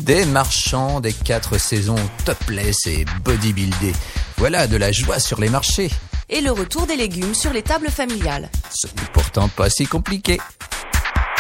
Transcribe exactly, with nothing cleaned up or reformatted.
Des marchands des quatre saisons topless et bodybuildés. Voilà de la joie sur les marchés. Et le retour des légumes sur les tables familiales. Ce n'est pourtant pas si compliqué.